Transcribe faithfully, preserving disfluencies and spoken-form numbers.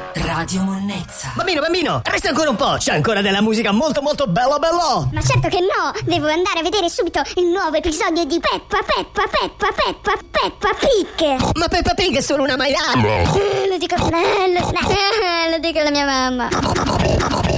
Radio Monnezza. Bambino, bambino, resta ancora un po'. C'è ancora della musica molto molto bella bello. Ma certo che no, devo andare a vedere subito il nuovo episodio di Peppa Peppa Peppa Peppa Peppa Pig. Ma Peppa Pig è solo una maiala. Eh, lo dico, eh, lo, eh, lo dico alla mia mamma.